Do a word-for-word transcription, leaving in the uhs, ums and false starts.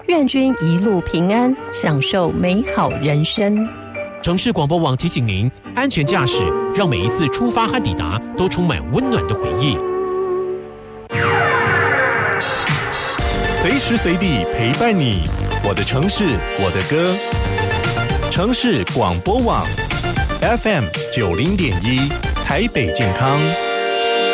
愿君一路平安，享受美好人生。 城市广播网提醒您，安全驾驶，让每一次出发和抵达都充满温暖的回忆。 随时随地陪伴你，我的城市，我的歌。城市广播网 F M 九零点一，台北健康。